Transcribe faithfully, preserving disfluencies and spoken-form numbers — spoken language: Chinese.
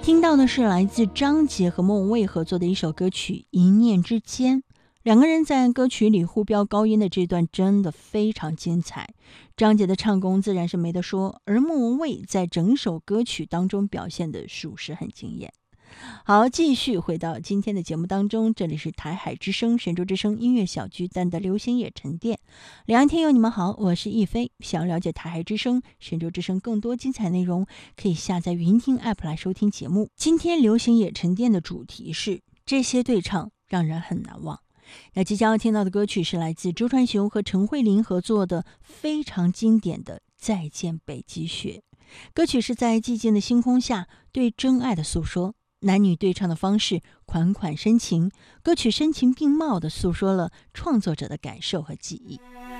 听到的是来自张杰和莫文蔚合作的一首歌曲《一念之间》，两个人在歌曲里互飙高音的这段真的非常精彩。张杰的唱功自然是没得说，而莫文蔚在整首歌曲当中表现的属实很惊艳。好，继续回到今天的节目当中，这里是台海之声神州之声音乐小巨蛋的流行野沉淀。两岸听友你们好，我是亦菲。想要了解台海之声神州之声更多精彩内容，可以下载云听 app 来收听节目。今天流行野沉淀的主题是这些对唱让人很难忘。那即将要听到的歌曲是来自周传雄和陈慧琳合作的非常经典的《再见北极雪》。歌曲是在寂静的星空下对真爱的诉说，男女对唱的方式款款深情，歌曲深情并茂地诉说了创作者的感受和记忆。